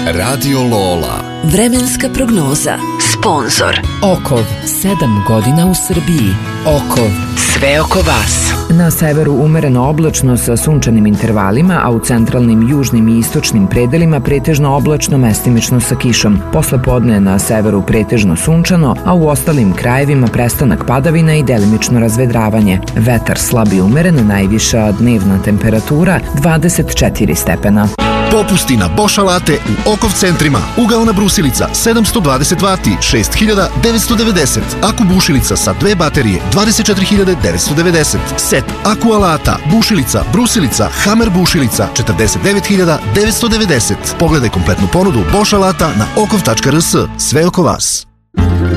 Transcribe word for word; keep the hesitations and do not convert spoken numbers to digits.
Radio Lola. Vremenska prognoza. Sponzor Okov, sedam godina u Srbiji. Okov, sve oko vas. Na severu umereno oblačno sa sunčanim intervalima, a u centralnim, južnim i istočnim predelima pretežno oblačno, mestimično sa kišom. Posle podne na severu pretežno sunčano, a u ostalim krajevima prestanak padavina i delimično razvedravanje. Vetar slab i umeren, najviša dnevna temperatura dvadeset četiri stepena. Popusti na Bosch alate u Okov centrima. Ugaona brusilica sedamsto dvadeset vati, šest hiljada devetsto devedeset. Aku bušilica sa dve baterije dvadeset četiri hiljade devetsto devedeset. Set aku alata, bušilica, brusilica, Hammer bušilica četrdeset devet hiljada devetsto devedeset. Pogledaj kompletnu ponudu Bosch alata na okov tačka rs. Sve oko vas.